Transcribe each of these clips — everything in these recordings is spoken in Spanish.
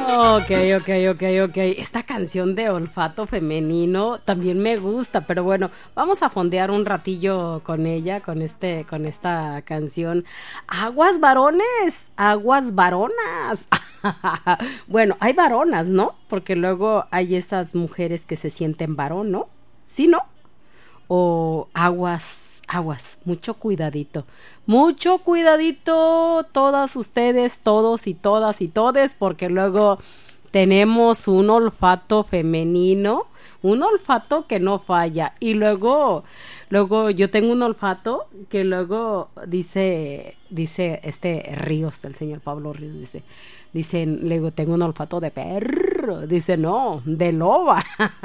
Ok. Esta canción de olfato femenino también me gusta, pero bueno, vamos a fondear un ratillo con ella, con esta canción. Aguas varones, aguas varonas. Bueno, hay varonas, ¿no? Porque luego hay esas mujeres que se sienten varón, ¿no? ¿Sí, no? O aguas, mucho cuidadito, todas ustedes, todos y todas y todes, porque luego tenemos un olfato femenino, un olfato que no falla, y luego yo tengo un olfato que luego dice este Ríos, el señor Pablo Ríos, luego tengo un olfato de perro, dice no, de loba.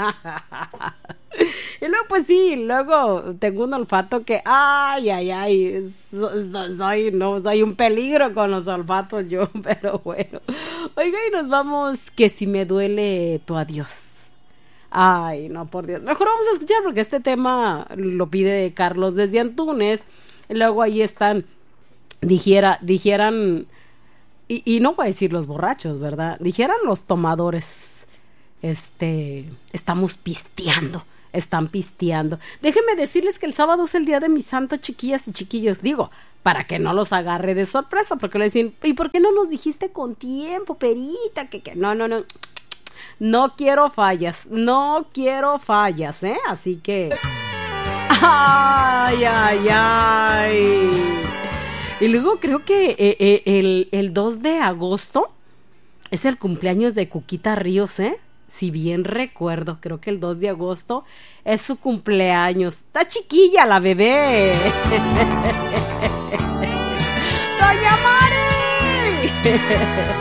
Y luego pues sí, luego tengo un olfato que soy un peligro con los olfatos yo, pero bueno. Oiga, y nos vamos, que si me duele tu adiós. Ay, no, por Dios. Mejor vamos a escuchar porque este tema lo pide Carlos desde Antunes. Y luego ahí están, dijeran, y no voy a decir los borrachos, ¿verdad? Dijeran los tomadores, estamos pisteando. Están pisteando. Déjenme decirles que el sábado es el día de mi santo, chiquillas y chiquillos. Digo, para que no los agarre de sorpresa, porque le dicen, ¿y por qué no nos dijiste con tiempo, perita? Que no. No quiero fallas, ¿eh? Así que... ¡Ay! Y luego creo que el 2 de agosto es el cumpleaños de Cuquita Ríos, ¿eh? Si bien recuerdo, creo que el 2 de agosto es su cumpleaños. Está chiquilla la bebé. ¡Doña Mari!